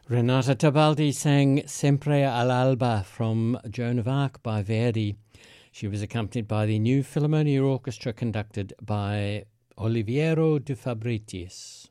Renata Tebaldi sang Sempre all'Alba from Joan of Arc by Verdi. She was accompanied by the New Philharmonia Orchestra conducted by Oliviero de Fabritius.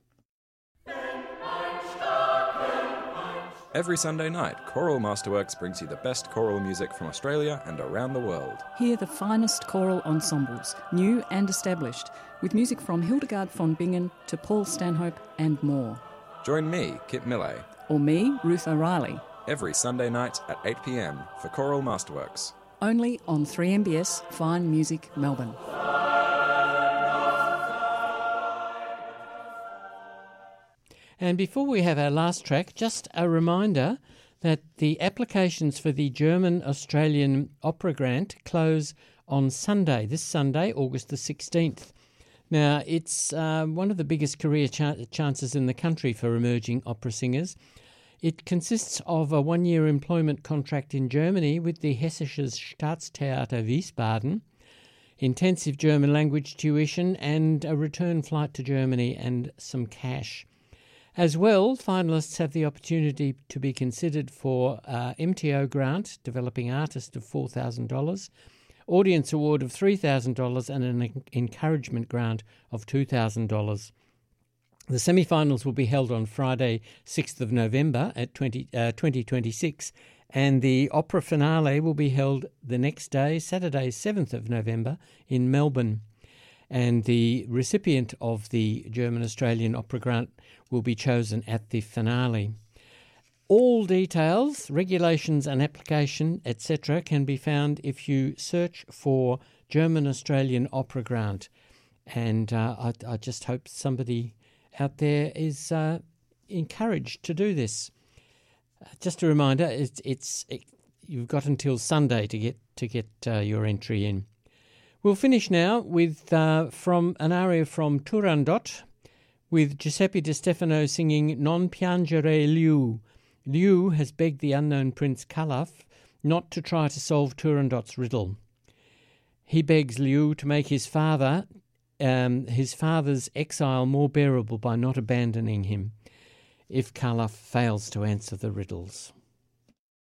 Every Sunday night, Choral Masterworks brings you the best choral music from Australia and around the world. Hear the finest choral ensembles, new and established, with music from Hildegard von Bingen to Paul Stanhope and more. Join me, Kit Millay, Or me, Ruth O'Reilly. every Sunday night at 8 p.m. for Choral Masterworks. Only on 3MBS Fine Music Melbourne. And before we have our last track, just a reminder that the applications for the German-Australian Opera Grant close on Sunday, this Sunday, August the 16th. Now, it's one of the biggest career chances in the country for emerging opera singers. It consists of a one-year employment contract in Germany with the Hessisches Staatstheater Wiesbaden, intensive German language tuition and a return flight to Germany and some cash. As well, finalists have the opportunity to be considered for MTO grant, Developing Artist, of $4,000, Audience Award of $3,000 and an Encouragement Grant of $2,000. The semi-finals will be held on Friday, 6th of November at 2026, and the opera finale will be held the next day, Saturday, 7th of November, in Melbourne. And the recipient of the German-Australian Opera Grant will be chosen at the finale. All details, regulations and application, etc. can be found if you search for German-Australian Opera Grant. And I just hope somebody out there is encouraged to do this. Just a reminder, you've got until Sunday to get your entry in. We'll finish now with from an aria from Turandot, with Giuseppe Di Stefano singing Non piangere Liu. Liu has begged the unknown Prince Calaf not to try to solve Turandot's riddle. He begs Liu to make his father's exile more bearable by not abandoning him if Calaf fails to answer the riddles.